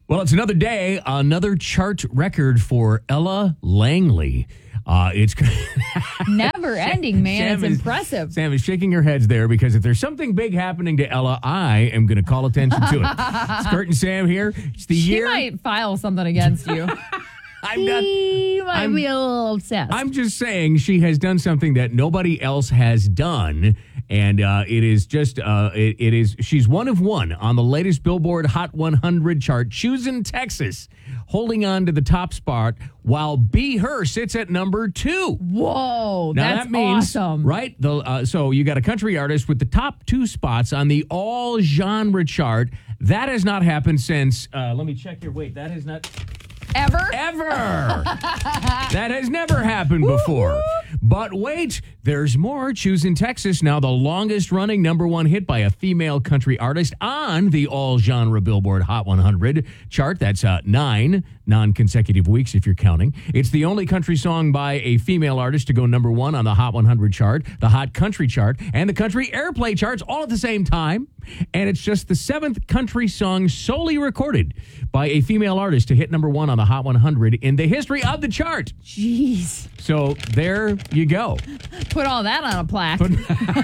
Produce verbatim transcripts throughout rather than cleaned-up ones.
Well, it's another day, another chart record for Ella Langley. Uh, it's never ending, man. Sam it's is, impressive. Sam is shaking her heads there because if there's something big happening to Ella, I am going to call attention to it. It's Kurt and Sam here. It's the she year. might file something against you. I'm not. She might I'm, be a little obsessed. I'm just saying she has done something that nobody else has done, and uh, it is just uh, it, it is. She's one of one on the latest Billboard Hot one hundred chart, choosing Texas, holding on to the top spot while Be Her sits at number two. Whoa, now that's that means, awesome, right? The uh, so you got a country artist with the top two spots on the all genre chart. That has not happened since. Uh, let me check here. Wait, that has not. Ever? Ever. That has never happened before. But wait, there's more. Choosing Texas, now the longest running number one hit by a female country artist on the all genre Billboard Hot one hundred chart. That's uh, nine non-consecutive weeks if you're counting. It's the only country song by a female artist to go number one on the Hot one hundred chart, the Hot Country chart, and the Country Airplay charts all at the same time. And it's just the seventh country song solely recorded by a female artist to hit number one on the Hot one hundred in the history of the chart. Jeez. So there you go. Put all that on a plaque. Put,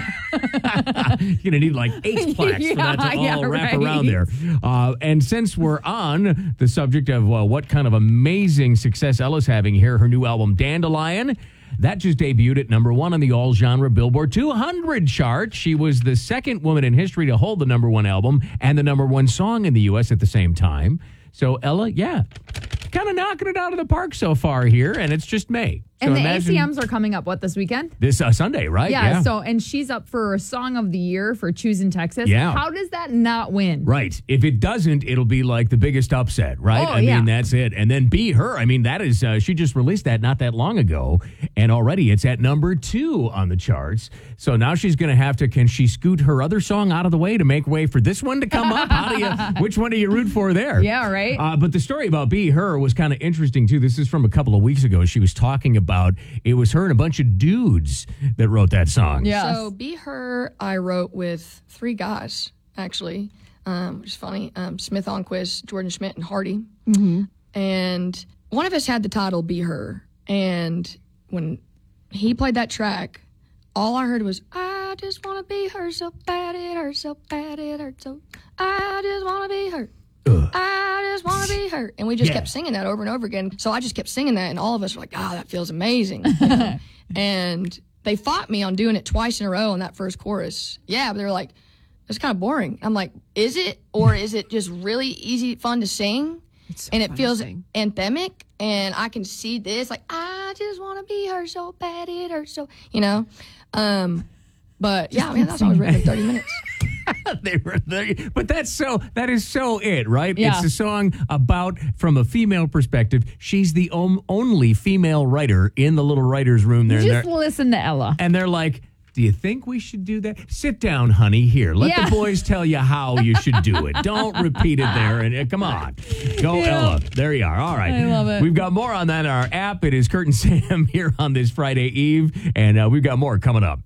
you're going to need like eight plaques yeah, for that to all yeah, wrap right. around there. Uh, and since we're on the subject of uh, what kind of amazing success Ella's having here, her new album, Dandelion, that just debuted at number one on the all-genre Billboard two hundred chart. She was the second woman in history to hold the number one album and the number one song in the U S at the same time. So, Ella, yeah, kind of knocking it out of the park so far here, and it's just May. So and the imagine A C Ms are coming up, what, this weekend? This uh, Sunday, right? Yeah, yeah, so, and she's up for a Song of the Year for Choosing Texas. Yeah. How does that not win? Right. If it doesn't, it'll be like the biggest upset, right? Oh, I yeah. mean, that's it. And then Be Her. I mean, that is, uh, she just released that not that long ago, and already it's at number two on the charts. So now she's going to have to, can she scoot her other song out of the way to make way for this one to come up? How do you, which one do you root for there? Yeah, right. Uh, but the story about Be Her was kind of interesting, too. This is from a couple of weeks ago. She was talking about, it was her and a bunch of dudes that wrote that song. Yeah. So Be Her, I wrote with three guys, actually, um, which is funny. Um, Smith Onquist, Jordan Schmidt, and Hardy. Mm-hmm. And one of us had the title Be Her. And when he played that track, all I heard was, I just want to be her so bad, it hurts so bad, it hurts so, I just want to be her. Ugh. I just want to be her. And we just Yeah. kept singing that over and over again. So I just kept singing that, and all of us were like, ah, that feels amazing. You know? And they fought me on doing it twice in a row on that first chorus. Yeah, but they were like, it's kind of boring. I'm like, is it? Or is it just really easy, fun to sing? So and it fun feels to sing. anthemic, and I can see this, like, I just want to be her so bad, it hurts so, you know? Um, but yeah, man, that song was written in thirty minutes. They were there, but that's so that is so it, right? Yeah. It's a song about, from a female perspective, she's the om- only female writer in the little writer's room there. Just and they're, listen to Ella. and they're like, do you think we should do that? Sit down, honey. Here, let Yeah. the boys tell you how you should do it. Don't repeat it there. And uh, come on, go Yeah. Ella. There you are. All right, I love it. We've got more on that in our app. It is Kurt and Sam here on this Friday Eve, and uh, we've got more coming up.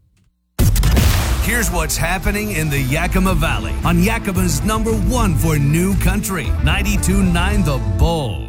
Here's what's happening in the Yakima Valley on Yakima's number one for new country, ninety-two point nine The Bull.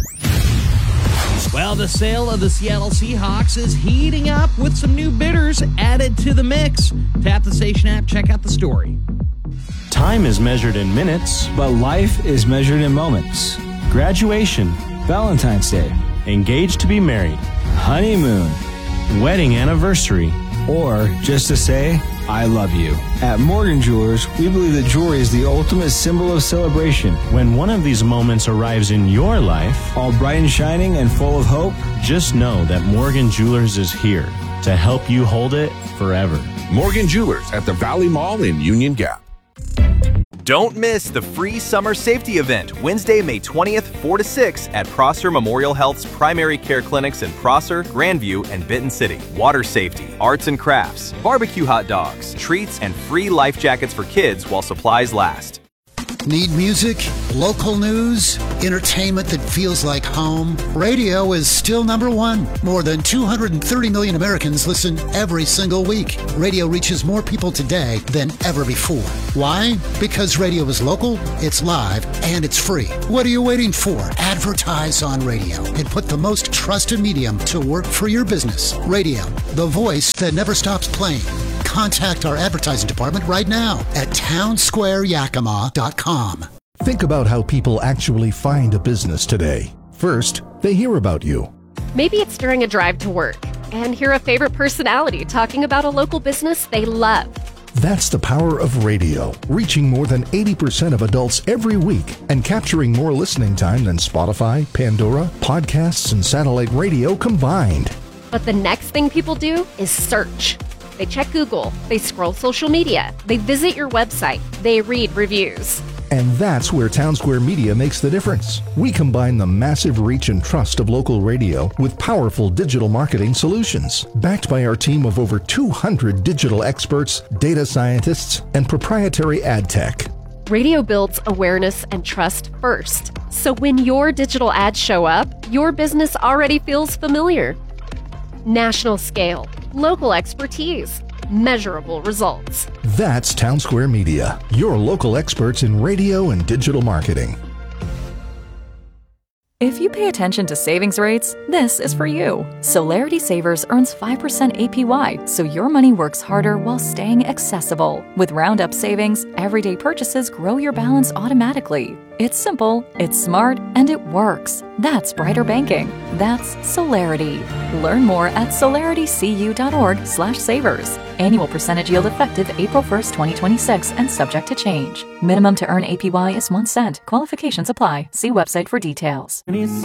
Well, the sale of the Seattle Seahawks is heating up with some new bidders added to the mix. Tap the station app, check out the story. Time is measured in minutes, but life is measured in moments. Graduation, Valentine's Day, engaged to be married, honeymoon, wedding anniversary, or just to say, I love you. At Morgan Jewelers, we believe that jewelry is the ultimate symbol of celebration. When one of these moments arrives in your life, all bright and shining and full of hope, just know that Morgan Jewelers is here to help you hold it forever. Morgan Jewelers at the Valley Mall in Union Gap. Don't miss the free summer safety event Wednesday, May twentieth, four to six at Prosser Memorial Health's primary care clinics in Prosser, Grandview, and Benton City. Water safety, arts and crafts, barbecue hot dogs, treats, and free life jackets for kids while supplies last. Need music, local news, entertainment that feels like home? Radio is still number one. More than two hundred thirty million Americans listen every single week. Radio reaches more people today than ever before. Why? Because radio is local, it's live, and it's free. What are you waiting for? Advertise on radio and put the most trusted medium to work for your business. Radio, the voice that never stops playing. Contact our advertising department right now at town square yakima dot com. Think about how people actually find a business today. First, they hear about you. Maybe it's during a drive to work and hear a favorite personality talking about a local business they love. That's the power of radio, reaching more than eighty percent of adults every week and capturing more listening time than Spotify, Pandora, podcasts, and satellite radio combined. But the next thing people do is search. They check Google, they scroll social media, they visit your website, they read reviews. And that's where Town Square Media makes the difference. We combine the massive reach and trust of local radio with powerful digital marketing solutions, backed by our team of over two hundred digital experts, data scientists, and proprietary ad tech. Radio builds awareness and trust first. So when your digital ads show up, your business already feels familiar. National scale, local expertise, measurable results. That's Town Square Media, your local experts in radio and digital marketing. If you pay attention to savings rates, this is for you. Solarity Savers earns five percent A P Y, so your money works harder while staying accessible. With Roundup savings, everyday purchases grow your balance automatically. It's simple, it's smart, and it works. That's brighter banking. That's Solarity. Learn more at solaritycu.org slash savers. Annual percentage yield effective April first, twenty twenty-six and subject to change. Minimum to earn A P Y is one cent. Qualifications apply. See website for details.